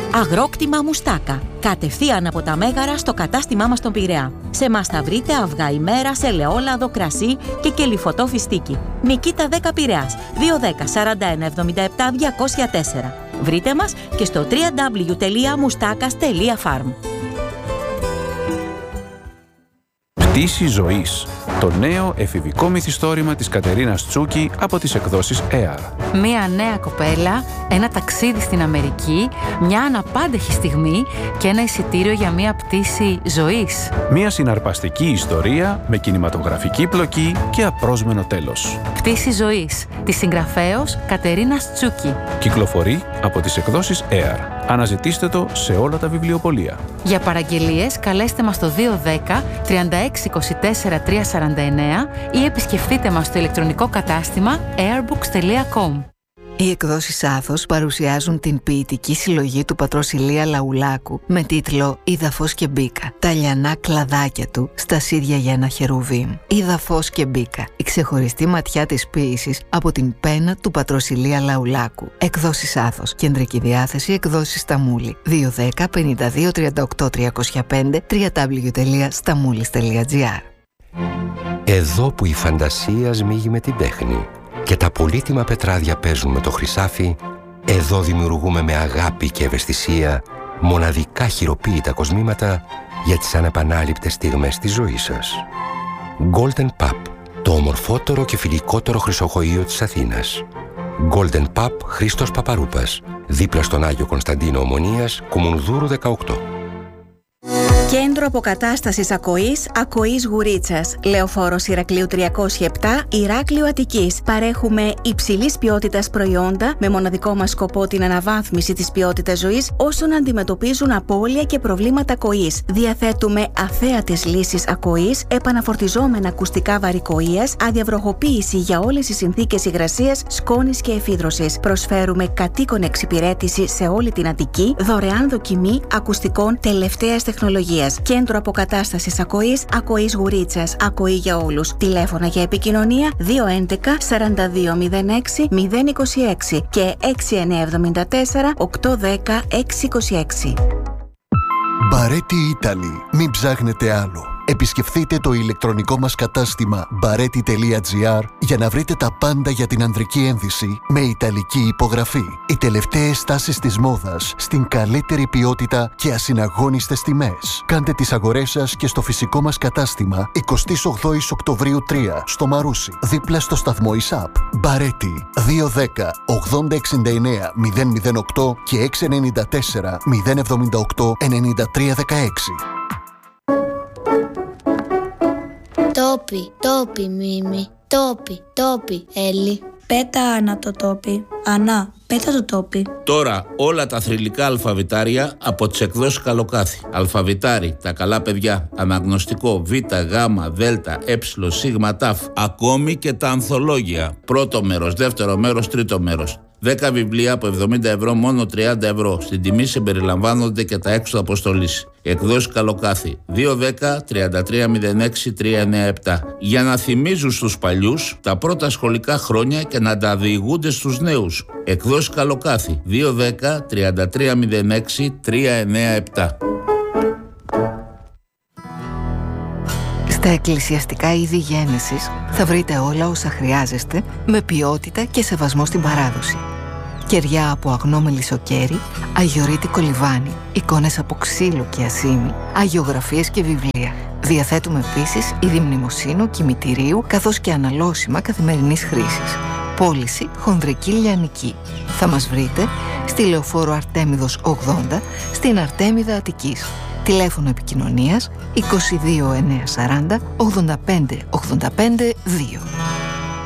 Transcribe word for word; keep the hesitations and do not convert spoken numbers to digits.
Αγρόκτημα Μουστάκα. Κατευθείαν από τα Μέγαρα στο κατάστημά μας στον Πειραιά. Σε εμάς θα βρείτε αυγά ημέρας, ελαιόλαδο, κρασί και κελυφωτό φιστίκι. Νικήτα δέκα Πειραιάς, δύο δέκα σαράντα ένα εβδομήντα επτά διακόσια τέσσερα. Βρείτε μας και στο double-u double-u double-u τελεία μουστάκας τελεία farm. Πτήση ζωής. Το νέο εφηβικό μυθιστόρημα της Κατερίνας Τσούκη από τις εκδόσεις έαρ. Μία νέα κοπέλα, ένα ταξίδι στην Αμερική, μια αναπάντεχη στιγμή και ένα εισιτήριο για μια πτήση ζωής. Μια συναρπαστική ιστορία με κινηματογραφική πλοκή και απρόσμενο τέλος. Πτήση ζωής, της συγγραφέως Κατερίνας Τσούκη. Κυκλοφορεί από τις εκδόσεις έαρ. Αναζητήστε το σε όλα τα βιβλιοπωλεία. Για παραγγελίες καλέστε μας στο δύο δέκα τριάντα έξι είκοσι τέσσερα τριακόσια σαράντα εννέα ή επισκεφτείτε μας στο ηλεκτρονικό κατάστημα airbooks τελεία com. Οι εκδόσεις Άθος παρουσιάζουν την ποιητική συλλογή του πατρός Ηλία Λαουλάκου με τίτλο «Είδα φως και μπήκα». Τα λιανά κλαδάκια του στα σίδια για ένα χερουβίμ. «Είδα φως και μπήκα». Η ξεχωριστή ματιά της ποίησης από την πένα του πατρός Ηλία Λαουλάκου. Εκδόσεις Άθος. Κεντρική διάθεση εκδόσεις Σταμούλη. δύο δέκα πενήντα δύο τριάντα οκτώ τριακόσια πέντε double-u double-u double-u τελεία σταμούλης τελεία τζι άρ. Εδώ που η φαντασία σμίγει με την τέχνη και τα πολύτιμα πετράδια παίζουν με το χρυσάφι, εδώ δημιουργούμε με αγάπη και ευαισθησία μοναδικά χειροποίητα κοσμήματα για τις ανεπανάληπτες στιγμές της ζωής σας. Golden Pub, το ομορφότερο και φιλικότερο χρυσοχοείο της Αθήνας. Golden Pub Χρήστος Παπαρούπας, δίπλα στον Άγιο Κωνσταντίνο Ομονίας, Κουμουνδούρου δεκαοκτώ. Κέντρο Αποκατάστασης Ακοής, Ακοής Γουρίτσας. Λεωφόρος Ηρακλείου τριακόσια επτά, Ηράκλειο Αττικής. Παρέχουμε υψηλής ποιότητας προϊόντα με μοναδικό μας σκοπό την αναβάθμιση της ποιότητας ζωής όσων αντιμετωπίζουν απώλεια και προβλήματα ακοής. Διαθέτουμε αθέατες λύσεις ακοής, επαναφορτιζόμενα ακουστικά βαρικοείας, αδιαβροχοποίηση για όλες τις συνθήκες υγρασίας, σκόνης και εφίδρωσης. Προσφέρουμε κατοίκον εξυπηρέτηση σε όλη την Αττική, δωρεάν δοκιμή ακουστικών τελευταίας τεχνολογίας. Κέντρο Αποκατάστασης Ακοής, Ακοής Γουρίτσας. Ακοή για όλους. Τηλέφωνα για επικοινωνία δύο έντεκα σαράντα δύο μηδέν έξι μηδέν είκοσι έξι και έξι εννιά εβδομήντα τέσσερα οκτώ δέκα έξι είκοσι έξι. Μπαρέτι Italy. Μην ψάχνετε άλλο. Επισκεφθείτε το ηλεκτρονικό μας κατάστημα μπαρέτι τελεία τζι άρ για να βρείτε τα πάντα για την ανδρική ένδυση με ιταλική υπογραφή. Οι τελευταίες τάσεις της μόδας στην καλύτερη ποιότητα και ασυναγώνιστες τιμές. Κάντε τις αγορές σας και στο φυσικό μας κατάστημα εικοστή όγδοη Οκτωβρίου τρία στο Μαρούσι, δίπλα στο σταθμό ΙΣΑΠ. Μπαρέτι δύο δέκα ογδόντα εξήντα εννέα μηδέν μηδέν οκτώ και έξι εννιά τέσσερα μηδέν εβδομήντα οκτώ ενενήντα τρία δεκαέξι. Τόπι, τόπι Μίμη, τόπι, τόπι Έλλη. Πέτα Ανά το τόπι, Ανά, πέτα το τόπι. Τώρα όλα τα θρυλικά αλφαβητάρια από τις εκδόσεις Καλοκάθι. Αλφαβητάρι, τα καλά παιδιά, αναγνωστικό Β, Γ, Δ, Ε, Σ, Τ, ακόμη και τα ανθολόγια. Πρώτο μέρος, δεύτερο μέρος, τρίτο μέρος. δέκα βιβλία από εβδομήντα ευρώ, μόνο τριάντα ευρώ. Στην τιμή συμπεριλαμβάνονται και τα έξοδα αποστολής. Εκδόσεις Καλοκάθι δύο δέκα τριάντα τρία μηδέν έξι τριακόσια ενενήντα επτά. Για να θυμίζουν στους παλιούς τα πρώτα σχολικά χρόνια και να τα διηγούνται στους νέους. Εκδόσεις Καλοκάθι δύο δέκα τριάντα τρία μηδέν έξι τριακόσια ενενήντα επτά. Στα εκκλησιαστικά είδη γένεσης θα βρείτε όλα όσα χρειάζεστε με ποιότητα και σεβασμό στην παράδοση. Κεριά από αγνό μελισσοκέρι, αγιορείτικο λιβάνι, εικόνες από ξύλο και ασήμι, αγιογραφίες και βιβλία. Διαθέτουμε επίσης είδη μνημοσύνου, κημητηρίου, καθώς και αναλώσιμα καθημερινής χρήσης. Πώληση χονδρική λιανική. Θα μας βρείτε στη Λεωφόρο Αρτέμιδος ογδόντα, στην Αρτέμιδα Αττικής. Τηλέφωνο επικοινωνίας είκοσι δύο εννιακόσια σαράντα ογδόντα πέντε ογδόντα πέντε δύο.